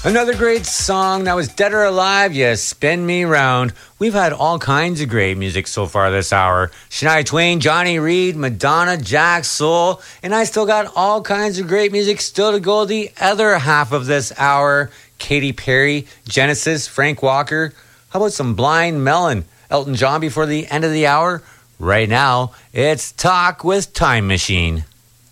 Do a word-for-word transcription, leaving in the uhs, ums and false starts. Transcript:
Another great song that was Dead or Alive, You Spin Me Round. We've had all kinds of great music so far this hour. Shania Twain, Johnny Reed, Madonna, Jack Soul, and I still got all kinds of great music still to go the other half of this hour. Katy Perry, Genesis, Frank Walker. How about some Blind Melon, Elton John before the end of the hour? Right now, it's Talk with Time Machine.